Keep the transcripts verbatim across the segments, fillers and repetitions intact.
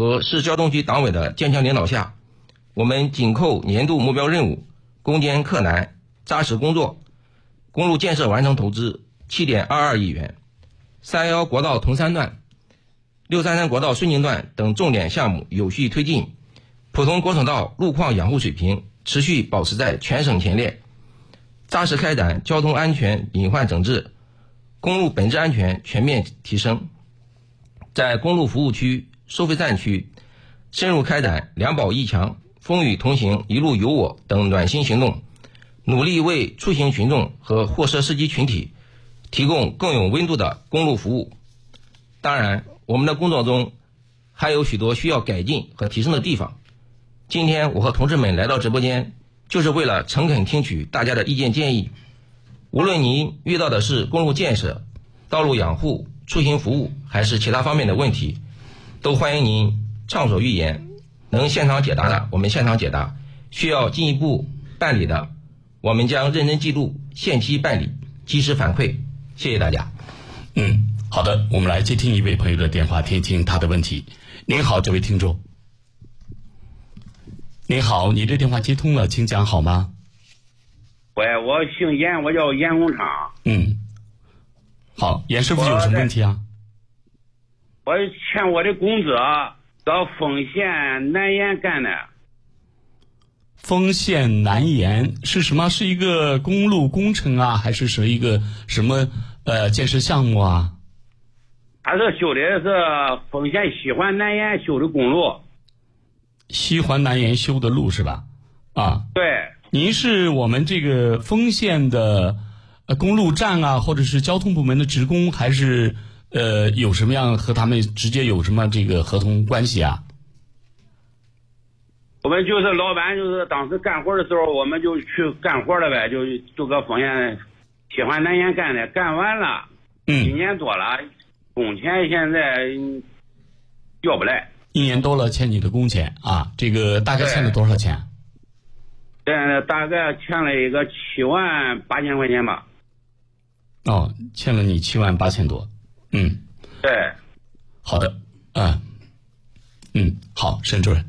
和市交通局党委的坚强领导下，我们紧扣年度目标任务，攻坚克难，扎实工作，公路建设完成投资 七点二二亿元，三幺国道同三段、六三三国道顺宁段等重点项目有序推进，普通国省道路况养护水平持续保持在全省前列，扎实开展交通安全隐患整治，公路本质安全全面提升。在公路服务区、收费站区深入开展两保一强、风雨同行、一路有我等暖心行动，努力为出行群众和货车司机群体提供更有温度的公路服务。当然，我们的工作中还有许多需要改进和提升的地方。今天我和同志们来到直播间，就是为了诚恳听取大家的意见建议。无论您遇到的是公路建设、道路养护、出行服务还是其他方面的问题，都欢迎您畅所欲言，能现场解答的我们现场解答，需要进一步办理的我们将认真记录，限期办理，及时反馈。谢谢大家。 嗯，好的，我们来接听一位朋友的电话，听听他的问题。您好，这位听众。您好，你这电话接通了，请讲好吗？ 喂，我姓严，我叫严工厂。 嗯，好，严师傅有什么问题啊？ 我欠我的工资到丰县南延干的。 丰县南延是什么？是一个公路工程啊，还是是一个什么呃建设项目啊？ 他是修的是丰县西环南延修的公路。 西环南延修的路是吧？啊， 对。 您是我们这个丰县的呃公路站啊，或者是交通部门的职工，还是呃有什么样和他们直接有什么这个合同关系啊？ 我们就是老板，就是当时干活的时候，我们就去干活了呗，就就搁丰县西环南延干的，干完了， 嗯， 一年多了，工钱现在要不来。 一年多了欠你的工钱啊，这个大概欠了多少钱？ 现在大概欠了一个七万八千块钱吧。 哦，欠了你七万八千多。嗯， 对。 好的，嗯，嗯，好，沈主任。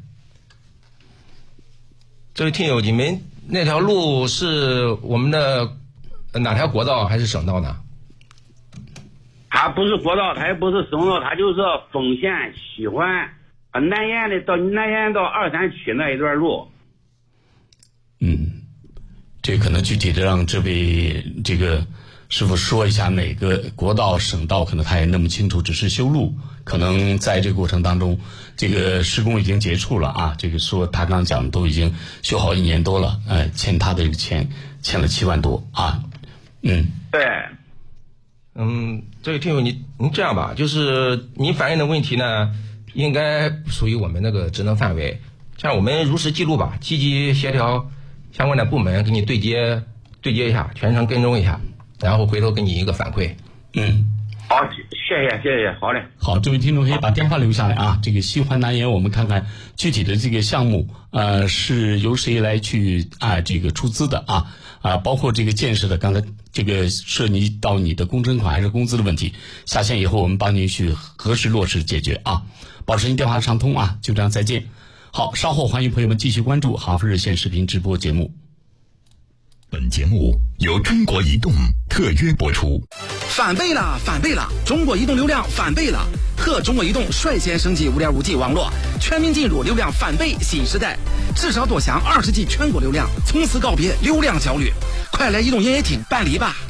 这位听友，你们那条路是我们的哪条国道还是省道呢？ 它不是国道，它也不是省道，它就是丰县西环南延的到南延到二三七那一段路。 嗯，这可能具体的让这位这个师傅说一下哪个国道省道，可能他也那么清楚，只是修路，可能在这个过程当中，这个施工已经结束了啊。这个说他刚讲都已经修好一年多了，呃，欠他的这个钱欠了七万多啊。嗯， 对。 嗯，这位听友，您您这样吧，就是您反映的问题呢，应该属于我们那个职能范围，这样我们如实记录吧，积极协调相关的部门给你对接对接一下，全程跟踪一下，然后回头给你一个反馈。 嗯， 好，谢谢谢谢，好嘞。 好，这位听众可以把电话留下来啊。这个西环南延，我们看看具体的这个项目，呃，是由谁来去啊这个出资的啊啊，包括这个建设的，刚才这个涉及到你的工程款还是工资的问题，下线以后我们帮您去核实落实解决啊。保持您电话畅通啊，就这样，再见。好，稍后欢迎朋友们继续关注杭州热线视频直播节目。 本节目由中国移动特约播出。 翻倍了，翻倍了！中国移动流量翻倍了，和中国移动率先升级 五点五 G 网络，全面进入流量翻倍新时代，至少多享二十 G 全国流量，从此告别流量焦虑。快来移动营业厅办理吧！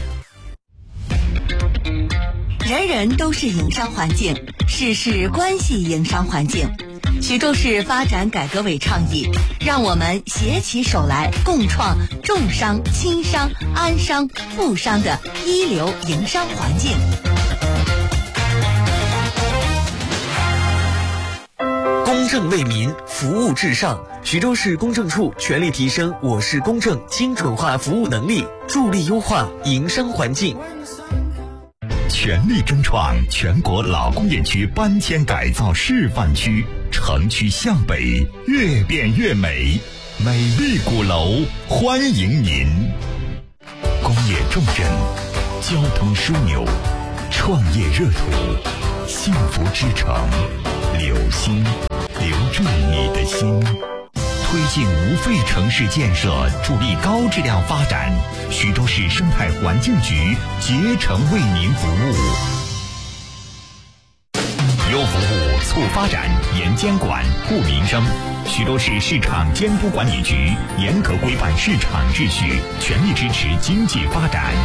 人人都是营商环境，事事关系营商环境。徐州市发展改革委倡议，让我们携起手来，共创重商、轻商、安商、富商的一流营商环境。 公正为民，服务至上。徐州市公证处全力提升我市公证精准化服务能力，助力优化营商环境。 全力争创全国老工业区搬迁改造示范区，城区向北，越变越美，美丽鼓楼欢迎您。工业重镇，交通枢纽，创业热土，幸福之城，柳星心。推进无废城市建设，助力高质量发展。徐州市生态环境局竭诚为您服务。优服务促发展，严监管护民生。徐州市市场监督管理局严格规范市场秩序，全力支持经济发展。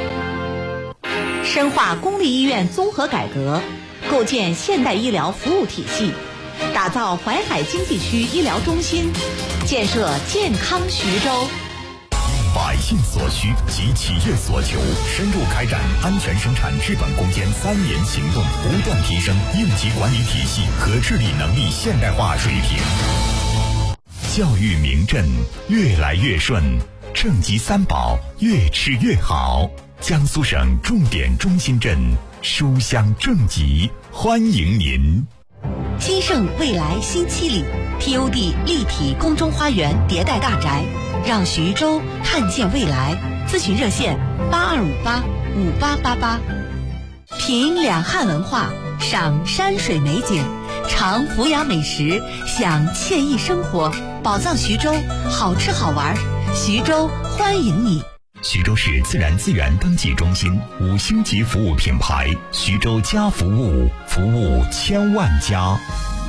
深化公立医院综合改革，构建现代医疗服务体系，打造淮海经济区医疗中心，建设健康徐州。 百姓所需及企业所求，深入开展安全生产治本攻坚三年行动，不断提升应急管理体系和治理能力现代化水平。教育名镇越来越顺，正极三宝越吃越好。江苏省重点中心镇书香正极，欢迎您。 金盛未来新七里 T O D 立体空中花园迭代大宅，让徐州看见未来。咨询热线八二五八五八八八。品两汉文化，赏山水美景，尝阜雅美食，享惬意生活。宝藏徐州，好吃好玩，徐州欢迎你。 徐州市自然资源登记中心五星级服务品牌，徐州家服务，服务千万家。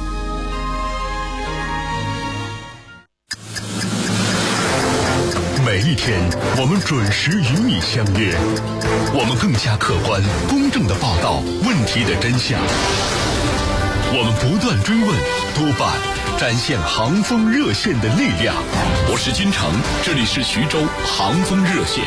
每一天，我们准时与你相约，我们更加客观、公正地报道问题的真相。我们不断追问、督办，展现航风热线的力量。我是金城，这里是徐州航风热线。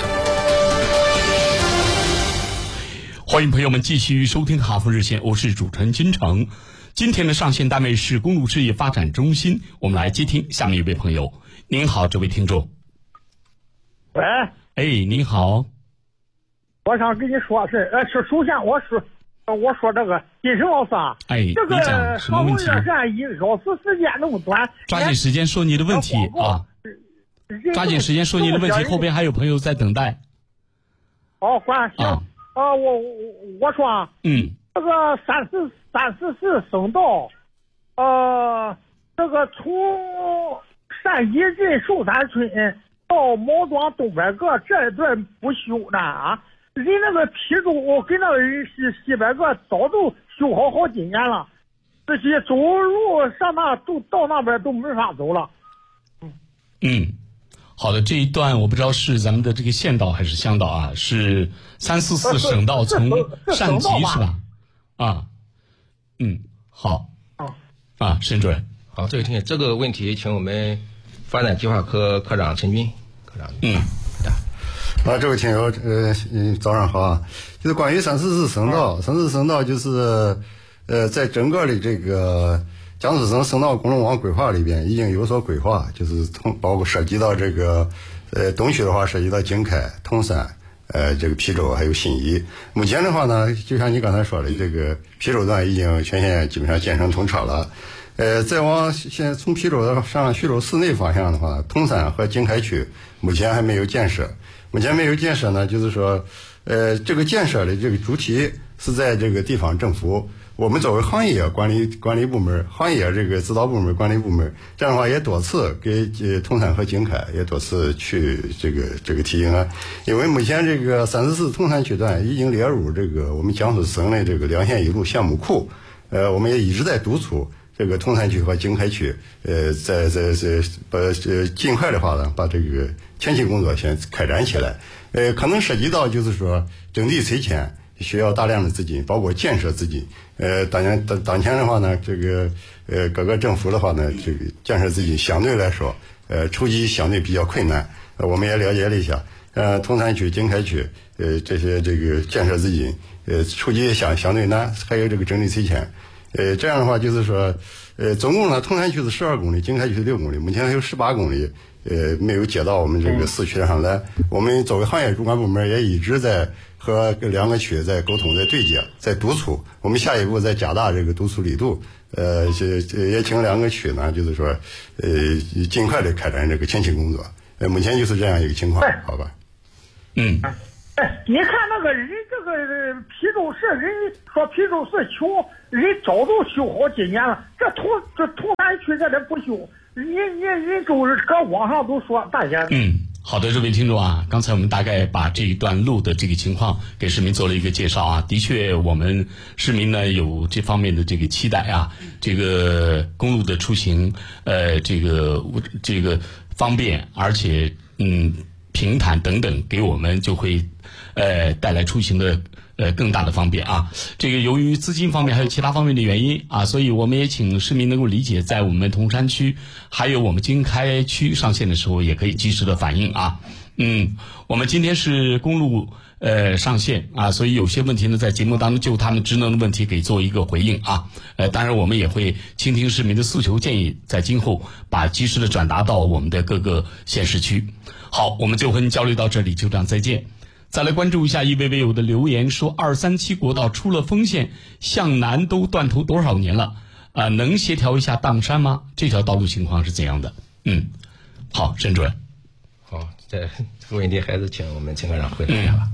欢迎朋友们继续收听航风热线，我是主持人金城。今天的上线单位是公路事业发展中心，我们来接听下面一位朋友。您好，这位听众。 喂， 哎，您好， 我想跟你说是，呃，是首先我是，呃，我说这个金生老师啊， 哎， 这个航空热线一绕时时间那么短， 抓紧时间说你的问题啊，抓紧时间说你的问题，后边还有朋友在等待。 好，关行，啊，呃，我我我说啊， 嗯， 这个三十三十四省道，呃，这个从陕西镇寿山村到毛庄东边个这一段不修呢啊，人那个批州跟那个人西西边个早都修好好几年了，这些走路上那都到那边都没法走了。 嗯嗯，好的，这一段我不知道是咱们的这个县道还是乡道啊，是三四四省道从上级是吧？啊，嗯，好，啊，沈主任， 好，这位听众，这个问题请我们发展计划科科长陈军。 嗯， 啊，这位听友，呃，嗯，早上好啊。就是关于三四四省道，三四四省道就是，呃，在整个的这个江苏省省道公路网规划里边已经有所规划，就是从包括涉及到这个，呃，东区的话涉及到经开、通山，呃，这个邳州还有新沂。目前的话呢，就像你刚才说的，这个邳州段已经全线基本上建成通车了。呃，再往现在从邳州上徐州市内方向的话，通山和经开区目前还没有建设。目前没有建设呢，就是说，呃，这个建设的这个主体是在这个地方政府。我们作为行业管理管理部门，行业这个指导部门、管理部门，这样的话也多次给呃通山和经开也多次去这个这个提醒啊。因为目前这个三十四通山区段已经列入这个我们江苏省的这个两线一路项目库，呃，我们也一直在督促这个通山区和经开区，呃，在在在把呃尽快的话呢，把这个前期工作先开展起来。呃，可能涉及到就是说征地拆迁需要大量的资金，包括建设资金。呃，当前当当前的话呢，这个呃各个政府的话呢，这个建设资金相对来说，呃，筹集相对比较困难。呃，我们也了解了一下，呃，通山区、经开区，呃，这些这个建设资金，呃，筹集相相对难，还有这个征地拆迁。呃，这样的话就是说，呃，总共呢，通山区是十二公里，经开区是六公里，目前还有十八公里，呃，没有接到我们这个市区上来。我们作为行业主管部门，也一直在和两个区在沟通、在对接、在督促。我们下一步再加大这个督促力度，呃，也请两个区呢，就是说，呃，尽快的开展这个前期工作。呃，目前就是这样一个情况，好吧？ 嗯。 哎，你看那个人，这个邳州市人说邳州市穷，人早都修好几年了。这通这通山区这里不修， 你你你都是搁网上都说大家。 嗯。好的，这位听众啊，刚才我们大概把这一段路的这个情况给市民做了一个介绍啊。的确，我们市民呢有这方面的这个期待啊，这个公路的出行，呃，这个这个方便，而且嗯平坦等等，给我们就会呃带来出行的呃更大的方便啊。这个由于资金方面还有其他方面的原因啊，所以我们也请市民能够理解，在我们铜山区还有我们经开区上线的时候，也可以及时的反映啊。嗯，我们今天是公路呃上线啊，所以有些问题呢，在节目当中就他们职能的问题给做一个回应啊。呃，当然我们也会倾听市民的诉求建议，在今后把及时的转达到我们的各个县市区。好，我们就和您交流到这里，就这样，再见。再来关注一下一位微友的留言，说二三七国道出了丰县向南都断头多少年了啊、呃？能协调一下砀山吗？这条道路情况是怎样的？嗯，好，沈主任。 好，这这个问题还是请我们陈科长回答一下吧。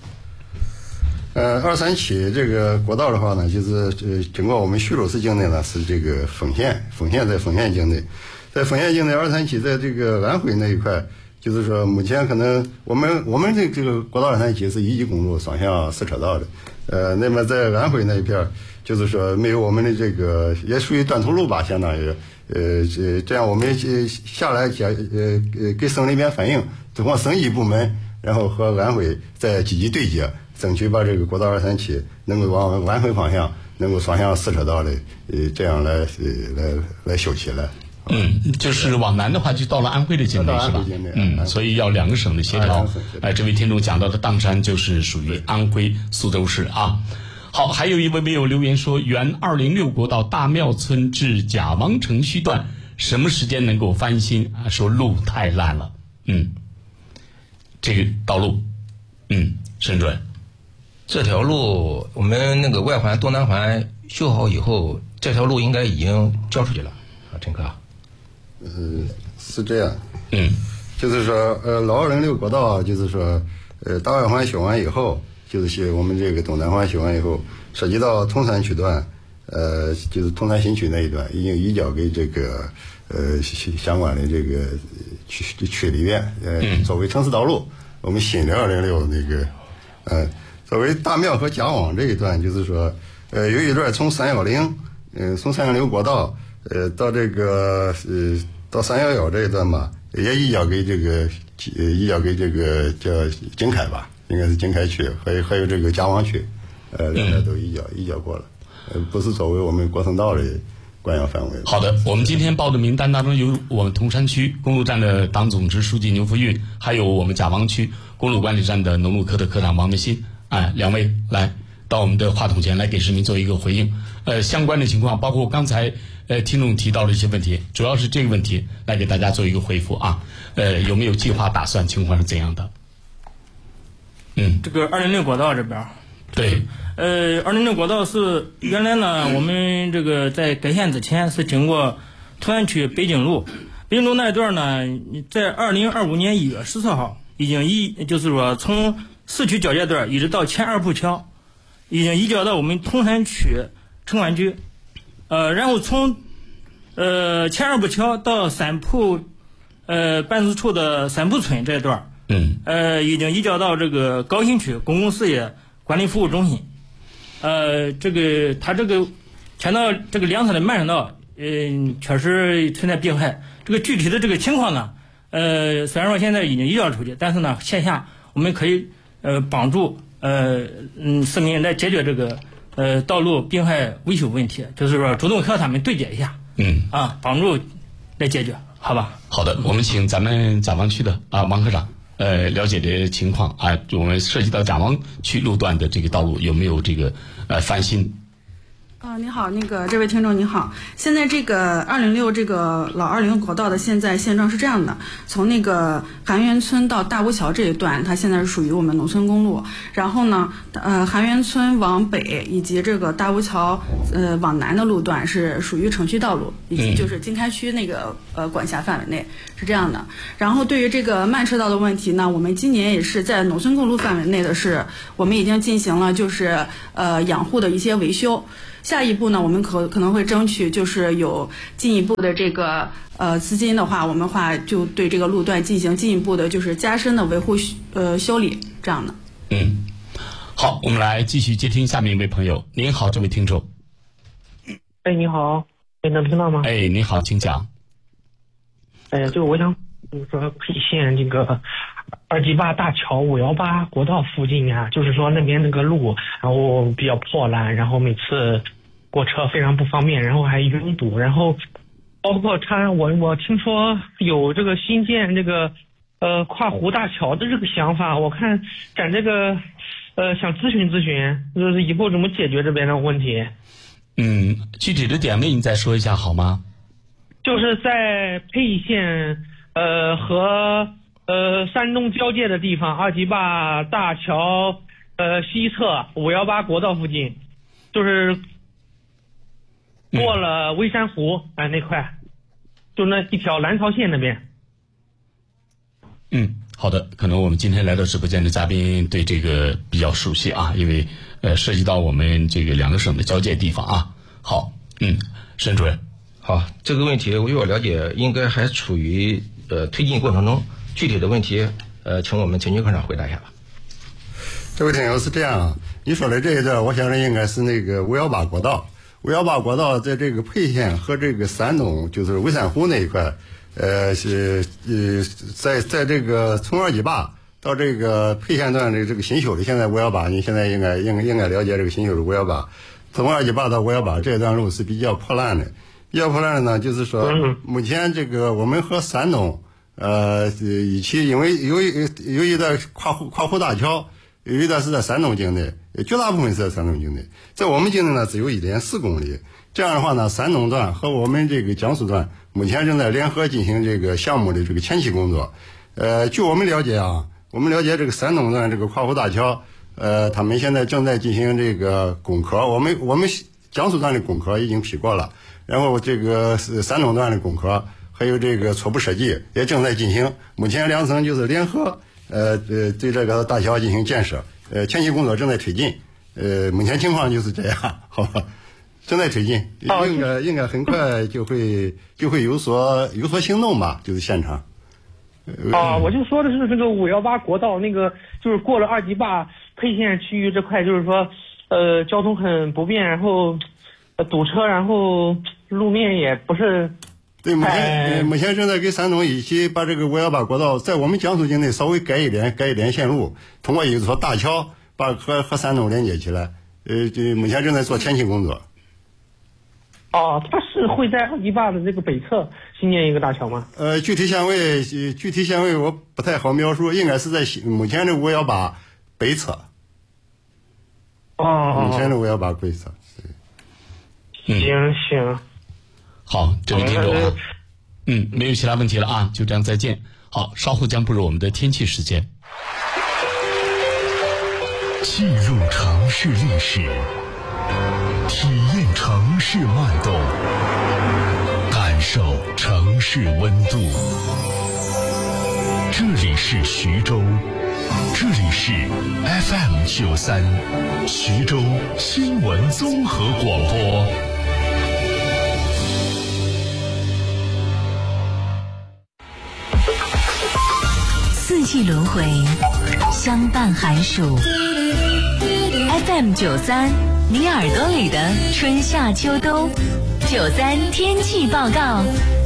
呃，二三七这个国道的话呢，就是呃，经过我们徐州市境内呢是这个丰县，丰县在丰县境内，在丰县境内二三七在这个安徽那一块。就是说，目前可能我们我们这这个国道二三七是一级公路双向四车道的，呃，那么在安徽那一片，就是说没有我们的这个，也属于断头路吧，相当于，呃，这这样我们下来讲，呃呃，给省里面反映，通过省一部门，然后和安徽再积极对接，争取把这个国道二三七能够往安徽方向能够双向四车道的，呃，这样来呃来来修起来。 嗯，就是往南的话，就到了安徽的境内是吧？嗯，所以要两个省的协调。哎，这位听众讲到的砀山就是属于安徽苏州市啊。好，还有一位微友留言说，原二零六国道大庙村至贾王城区段什么时间能够翻新啊？说路太烂了。嗯，这个道路，嗯，沈主任， 这条路我们那个外环东南环修好以后，这条路应该已经交出去了啊，陈科。 呃，是这样， 嗯， 就是说，呃，老二零六国道，就是说，呃，大外环修完以后，就是我们这个东南环修完以后，涉及到通山区段，呃，就是通山新区那一段，已经移交给这个呃相关的这个区区里面，呃，作为城市道路，我们新的二零六那个，呃，作为大庙和贾王这一段，就是说，呃，有一段从三幺零，嗯，从三幺零国道。呃，到这个呃，到三幺幺这一段吧，也移交给这个，呃，移交给这个叫经开吧，应该是经开区，还有还有这个贾王区，呃，两个都移交移交过了，呃，不是作为我们国省道的管辖范围。 好的，我们今天报的名单当中有我们铜山区公路站的党总支书记牛福运，还有我们贾王区公路管理站的农路科的科长王文新，哎，两位来到我们的话筒前来给市民做一个回应。呃，相关的情况包括刚才呃听众提到的一些问题，主要是这个问题来给大家做一个回复啊。呃，有没有计划打算？情况是怎样的？嗯， 这个二零六国道这边， 对， 呃，二零六国道是原来呢，我们这个在改线之前是经过潼关区北京路，北京路那一段呢，在二零二五年一月十四号已经移，就是说从市区交界段一直到前二铺桥，已经移交到我们铜山区城管局，呃，然后从呃前二铺桥到三铺呃办事处的三铺村这一段， 嗯， 呃，已经移交到这个高新区公共事业管理服务中心，呃，这个它这个前道这个两侧的慢车道，嗯、呃，确实存在病害。这个具体的这个情况呢，呃，虽然说现在已经移交出去，但是呢，线下我们可以呃帮助呃嗯市民来解决这个呃道路病害维修问题，就是说主动和他们对接一下， 嗯， 啊，帮助来解决，好吧？ 好的，我们请咱们贾王区的啊王科长。呃，了解的情况啊，我们涉及到贾王区路段的这个道路有没有这个呃翻新？ 啊、呃，你好，那个这位听众你好，现在这个二零六这个老二零六国道的现在现状是这样的，从那个韩源村到大吴桥这一段，它现在是属于我们农村公路，然后呢，呃，韩源村往北以及这个大吴桥呃往南的路段是属于城区道路，以及就是经开区那个呃管辖范围内是这样的。然后对于这个慢车道的问题呢，我们今年也是在农村公路范围内的是，我们已经进行了就是呃养护的一些维修。 下一步呢，我们可可能会争取就是有进一步的这个呃资金的话，我们话就对这个路段进行进一步的就是加深的维护呃修理这样的。 嗯，好，我们来继续接听下面一位朋友。您好，这位听众。 哎，你好，哎，能听到吗？ 哎，你好，请讲。 哎，就我想就是说沛县这个二级坝大桥五幺八国道附近呀、啊，就是说那边那个路，然后比较破烂，然后每次过车非常不方便，然后还拥堵，然后包括他我我听说有这个新建这个呃跨湖大桥的这个想法，我看咱这个呃想咨询咨询，就是以后怎么解决这边的问题。 嗯，具体的点位你再说一下好吗？ 就是在沛县呃和呃山东交界的地方，二级坝大桥呃西侧五幺八国道附近，就是过了微山湖哎、嗯呃、那块，就那一条蓝潮线那边。 嗯，好的，可能我们今天来到直播间的嘉宾对这个比较熟悉啊，因为呃涉及到我们这个两个省的交界地方啊。好，嗯，沈主任。 好，这个问题据我了解应该还处于呃推进过程中，具体的问题呃请我们陈军科长回答一下吧。 这位听友是这样，你说的这一段我想着应该是那个五幺八国道，五幺八国道在这个沛县和这个山东就是微山湖那一块，呃是呃在在这个从二级坝到这个沛县段的这个新修的，现在五幺八你现在应该应应该了解这个新修的五幺八，从二级坝到五幺八这段路是比较破烂的。比较破烂的呢，就是说，目前这个我们和山东，呃，一起，因为有一有一段跨湖跨湖大桥，有一段是在山东境内，绝大部分是在山东境内，在我们境内呢只有一点四公里。这样的话呢，山东段和我们这个江苏段目前正在联合进行这个项目的这个前期工作。呃，据我们了解啊，我们了解这个山东段这个跨湖大桥，呃，他们现在正在进行这个工科，我们我们江苏段的工科已经批过了。然后这个山东段的工科还有这个初步设计也正在进行，目前两省就是联合呃呃对这个大桥进行建设，呃前期工作正在推进，呃目前情况就是这样，好吧，正在推进，应该应该很快就会就会有所有所行动吧，就是现场。 啊，我就说的是这个五幺八国道那个，就是过了二级坝沛县区域这块，就是说呃交通很不便，然后呃堵车，然后路面也不是。 对，目前目前正在跟山东一起把这个五幺八国道在我们江苏境内稍微改一点，改一点线路，通过一座大桥把和和山东连接起来。呃，这目前正在做前期工作。 哦，它是会在二级坝的这个北侧新建一个大桥吗？ 呃，具体线位具体线位我不太好描述，应该是在目前的五幺八北侧。 哦， 目前的五幺八北侧。 行行， 好，这位听众啊，嗯，没有其他问题了啊，就这样再见。好，稍后将步入我们的天气时间。 记录城市历史，体验城市脉动，感受城市温度。这里是徐州，这里是 F M 九三，徐州新闻综合广播。 四季轮回，相伴寒暑。F M 九三，你耳朵里的春夏秋冬。九三天气报告。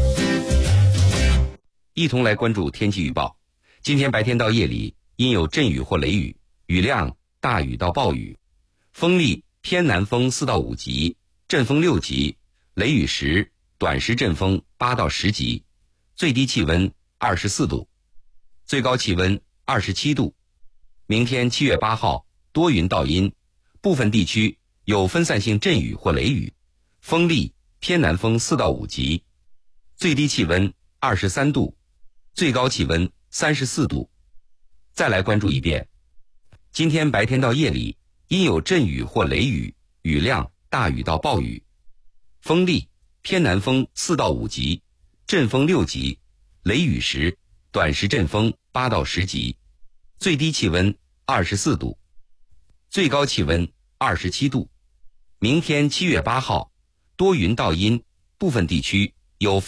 一同来关注天气预报。今天白天到夜里阴有阵雨或雷雨，雨量大雨到暴雨，风力偏南风四到五级，阵风六级，雷雨时短时阵风八到十级，最低气温二十四度。最高气温二十七度。明天七月八号多云到阴，部分地区有分散性阵雨或雷雨，风力偏南风四到五级，最低气温二十三度，最高气温三十四度。再来关注一遍，今天白天到夜里阴有阵雨或雷雨，雨量大雨到暴雨，风力偏南风四到五级，阵风六级，雷雨时短时阵风八到十级，最低气温二十四度，最高气温二十七度。 明天七月八号，多云到阴，部分地区有